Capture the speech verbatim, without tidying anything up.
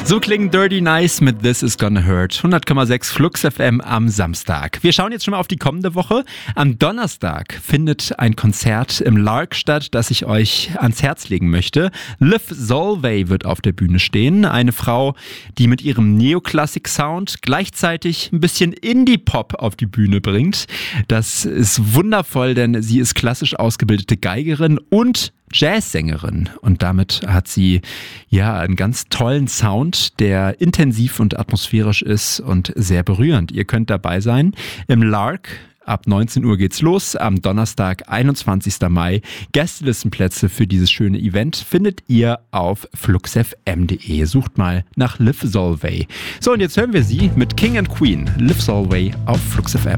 So klingen Dirty Nice mit This Is Gonna Hurt. hundert Komma sechs Flux F M am Samstag. Wir schauen jetzt schon mal auf die kommende Woche. Am Donnerstag findet ein Konzert im Lark statt, das ich euch ans Herz legen möchte. Liv Solvay wird auf der Bühne stehen. Eine Frau, die mit ihrem Neoklassik-Sound gleichzeitig ein bisschen Indie-Pop auf die Bühne bringt. Das ist wundervoll, denn sie ist klassisch ausgebildete Geigerin und Jazzsängerin und damit hat sie ja einen ganz tollen Sound, der intensiv und atmosphärisch ist und sehr berührend. Ihr könnt dabei sein im Lark. Ab neunzehn Uhr geht's los, am Donnerstag, einundzwanzigsten Mai. Gästelistenplätze für dieses schöne Event findet ihr auf fluxfm punkt de. Sucht mal nach Liv Solvay. So, und jetzt hören wir sie mit King and Queen. Liv Solvay auf Flux F M.